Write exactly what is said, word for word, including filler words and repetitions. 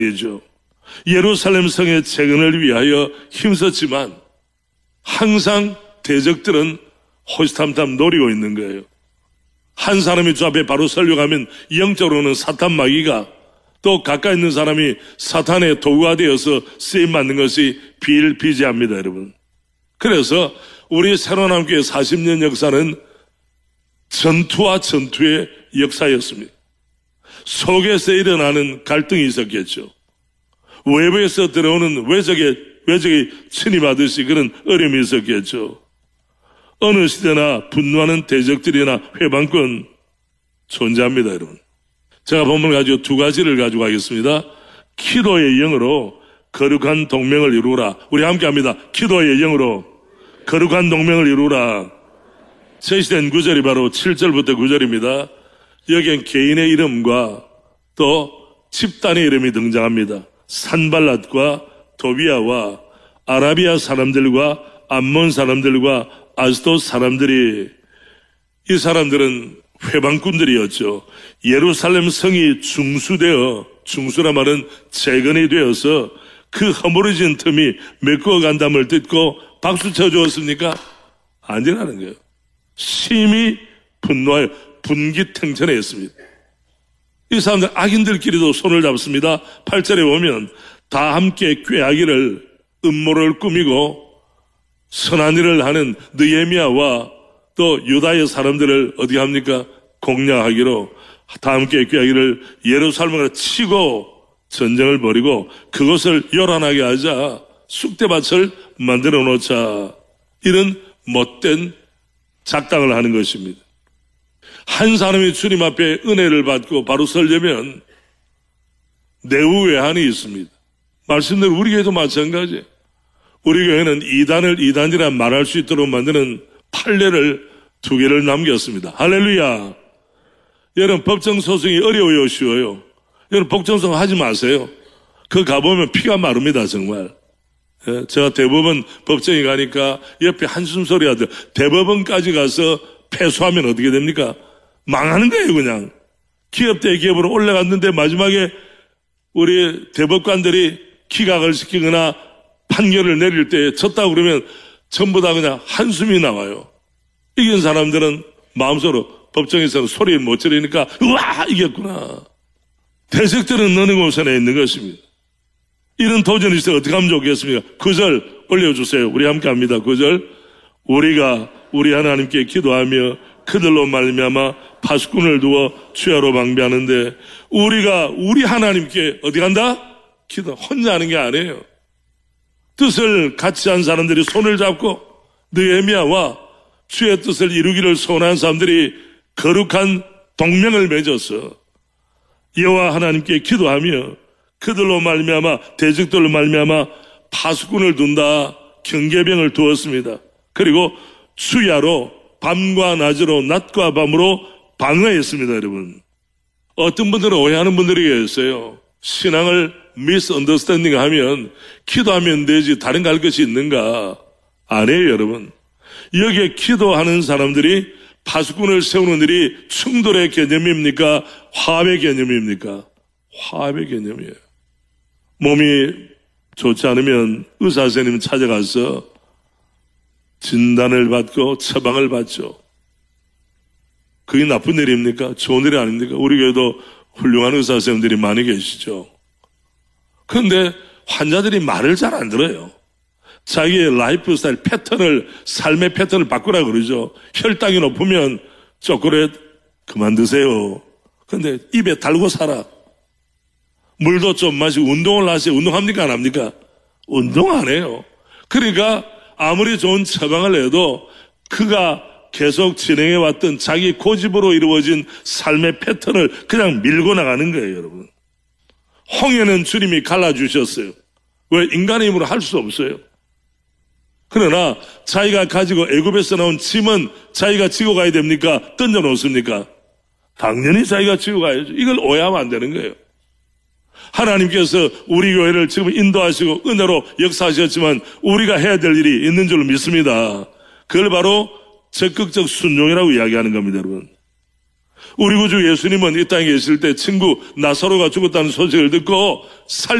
이죠. 예루살렘 성의 재건을 위하여 힘썼지만 항상 대적들은 호시탐탐 노리고 있는 거예요. 한 사람이 주 앞에 바로 설교하면 영적으로는 사탄 마귀가, 또 가까이 있는 사람이 사탄의 도구가 되어서 쓰임받는 것이 비일비재합니다, 여러분. 그래서 우리 새로운 함께 사십 년 역사는 전투와 전투의 역사였습니다. 속에서 일어나는 갈등이 있었겠죠. 외부에서 들어오는 외적의, 외적이 침입하듯이 그런 어려움이 있었겠죠. 어느 시대나 분노하는 대적들이나 회방권 존재합니다, 여러분. 제가 본문을 가지고 두 가지를 가지고 가겠습니다. 기도의 영으로 거룩한 동맹을 이루라. 우리 함께 합니다. 기도의 영으로 거룩한 동맹을 이루라. 제시된 구절이 바로 칠 절부터 구 절입니다. 여기엔 개인의 이름과 또 집단의 이름이 등장합니다. 산발랏과 도비아와 아라비아 사람들과 암몬 사람들과 아스돗 사람들이, 이 사람들은 회방꾼들이었죠. 예루살렘 성이 중수되어, 중수란 말은 재건이 되어서 그 허물어진 틈이 메꾸어 간담을 듣고 박수 쳐주었습니까? 아니라는 거예요. 심히 분노하여 분기탱천했습니다. 이 사람들 악인들끼리도 손을 잡습니다. 팔 절에 보면 다 함께 꾀하기를, 음모를 꾸미고 선한 일을 하는 느헤미야와 또 유다의 사람들을 어디 합니까? 공략하기로 다 함께 꾀하기를 예루살렘을 치고 전쟁을 벌이고 그것을 요란하게 하자, 쑥대밭을 만들어 놓자, 이런 못된 작당을 하는 것입니다. 한 사람이 주님 앞에 은혜를 받고 바로 서려면 내후외환이 있습니다. 말씀대로 우리 교회도 마찬가지예요. 우리 교회는 이단을 이단이라 말할 수 있도록 만드는 판례를 두 개를 남겼습니다. 할렐루야. 여러분, 법정소송이 어려워요, 쉬워요? 여러분, 법정소송 하지 마세요. 그 가보면 피가 마릅니다, 정말. 예, 제가 대법원 법정에 가니까 옆에 한숨 소리 하죠. 대법원까지 가서 패소하면 어떻게 됩니까? 망하는 거예요, 그냥. 기업 대 기업으로 올라갔는데 마지막에 우리 대법관들이 기각을 시키거나 판결을 내릴 때 졌다고 그러면 전부 다 그냥 한숨이 나와요. 이긴 사람들은 마음속으로 법정에서는 소리 못 지르니까 우와, 이겼구나. 대적들은 어느 곳에 있는 것입니다. 이런 도전이 있어 어떻게 하면 좋겠습니까? 구 절 올려주세요. 우리 함께 합니다. 구 절. 우리가 우리 하나님께 기도하며 그들로 말미암아 파수꾼을 두어 주야로 방비하는데, 우리가 우리 하나님께 어디 간다? 기도. 혼자 하는 게 아니에요. 뜻을 같이 한 사람들이 손을 잡고 느헤미야와 주의 뜻을 이루기를 소원한 사람들이 거룩한 동맹을 맺어서 여호와 하나님께 기도하며 그들로 말미암아, 대적들로 말미암아 파수꾼을 둔다, 경계병을 두었습니다. 그리고 주야로 밤과 낮으로 낮과 밤으로 방어했습니다. 여러분, 어떤 분들은 오해하는 분들이 계세요. 신앙을 미스언더스탠딩 하면 기도하면 되지 다른 갈 것이 있는가? 아니에요, 여러분. 여기에 기도하는 사람들이 파수꾼을 세우는 일이 충돌의 개념입니까? 화합의 개념입니까? 화합의 개념이에요. 몸이 좋지 않으면 의사 선생님 찾아가서 진단을 받고 처방을 받죠. 그게 나쁜 일입니까? 좋은 일이 아닙니까? 우리 교회도 훌륭한 의사 선생님들이 많이 계시죠. 그런데 환자들이 말을 잘 안 들어요. 자기의 라이프 스타일 패턴을, 삶의 패턴을 바꾸라 그러죠. 혈당이 높으면 초콜릿 그만 드세요. 그런데 입에 달고 살아. 물도 좀 마시고 운동을 하세요. 운동합니까? 안 합니까? 운동 안 해요. 그러니까 아무리 좋은 처방을 해도 그가 계속 진행해왔던 자기 고집으로 이루어진 삶의 패턴을 그냥 밀고 나가는 거예요, 여러분. 홍해는 주님이 갈라주셨어요. 왜? 인간의 힘으로 할 수 없어요. 그러나 자기가 가지고 애굽에서 나온 짐은 자기가 지고 가야 됩니까? 던져 놓습니까? 당연히 자기가 지고 가야죠. 이걸 오해하면 안 되는 거예요. 하나님께서 우리 교회를 지금 인도하시고 은혜로 역사하셨지만 우리가 해야 될 일이 있는 줄 믿습니다. 그걸 바로 적극적 순종이라고 이야기하는 겁니다, 여러분. 우리 구주 예수님은 이 땅에 계실 때 친구 나사로가 죽었다는 소식을 듣고 살